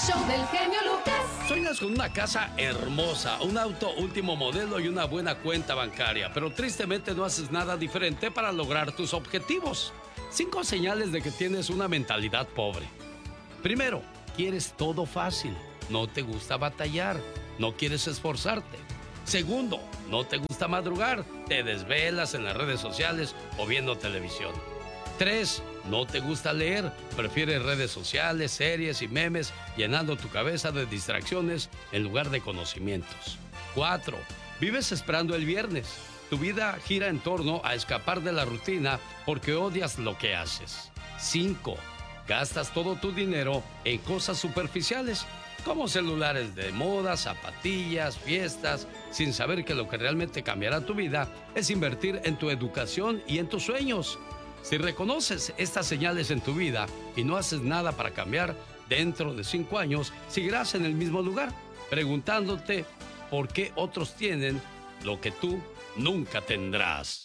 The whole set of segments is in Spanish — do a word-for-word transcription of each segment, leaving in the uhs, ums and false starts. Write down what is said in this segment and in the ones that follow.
show del genio Lucas. Sueñas con una casa hermosa, un auto último modelo y una buena cuenta bancaria, pero tristemente no haces nada diferente para lograr tus objetivos. Cinco señales de que tienes una mentalidad pobre. Primero, quieres todo fácil. No te gusta batallar. No quieres esforzarte. Segundo, no te gusta madrugar. Te desvelas en las redes sociales o viendo televisión. Tres, no te gusta leer. Prefieres redes sociales, series y memes, llenando tu cabeza de distracciones en lugar de conocimientos. Cuatro, vives esperando el viernes. Tu vida gira en torno a escapar de la rutina porque odias lo que haces. Cinco, gastas todo tu dinero en cosas superficiales, como celulares de moda, zapatillas, fiestas, sin saber que lo que realmente cambiará tu vida es invertir en tu educación y en tus sueños. Si reconoces estas señales en tu vida y no haces nada para cambiar, dentro de cinco años seguirás en el mismo lugar, preguntándote por qué otros tienen lo que tú nunca tendrás.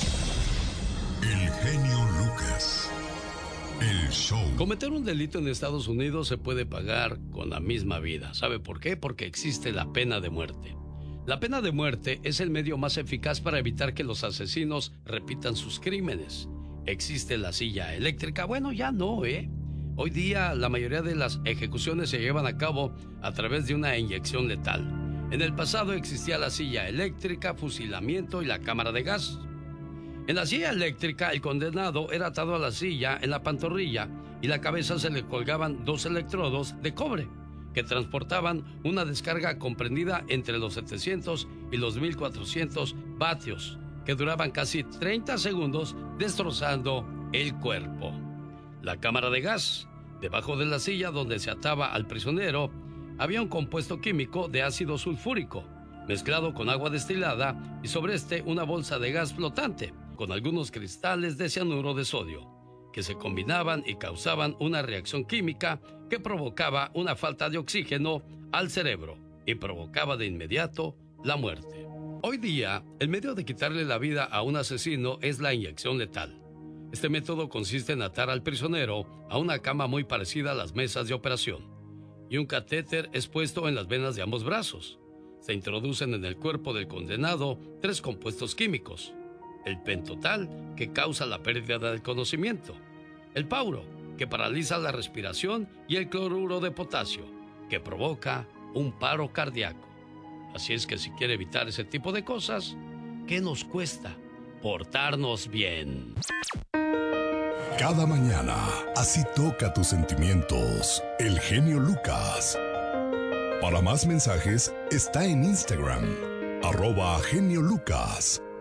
El genio Lucas. El show. Cometer un delito en Estados Unidos se puede pagar con la misma vida. ¿Sabe por qué? Porque existe la pena de muerte. La pena de muerte es el medio más eficaz para evitar que los asesinos repitan sus crímenes. ¿Existe la silla eléctrica? Bueno, ya no, ¿eh? Hoy día la mayoría de las ejecuciones se llevan a cabo a través de una inyección letal. En el pasado existía la silla eléctrica, fusilamiento y la cámara de gas. En la silla eléctrica, el condenado era atado a la silla en la pantorrilla y la cabeza se le colgaban dos electrodos de cobre que transportaban una descarga comprendida entre los setecientos y los mil cuatrocientos vatios que duraban casi treinta segundos destrozando el cuerpo. La cámara de gas, debajo de la silla donde se ataba al prisionero, había un compuesto químico de ácido sulfúrico mezclado con agua destilada y sobre este una bolsa de gas flotante con algunos cristales de cianuro de sodio, que se combinaban y causaban una reacción química que provocaba una falta de oxígeno al cerebro y provocaba de inmediato la muerte. Hoy día, el medio de quitarle la vida a un asesino es la inyección letal. Este método consiste en atar al prisionero a una cama muy parecida a las mesas de operación, y un catéter es puesto en las venas de ambos brazos. Se introducen en el cuerpo del condenado tres compuestos químicos: el pentotal, que causa la pérdida del conocimiento; el pauro, que paraliza la respiración; y el cloruro de potasio, que provoca un paro cardíaco. Así es que si quiere evitar ese tipo de cosas, ¿qué nos cuesta portarnos bien? Cada mañana, así toca tus sentimientos, el genio Lucas. Para más mensajes, está en Instagram, arroba genio Lucas.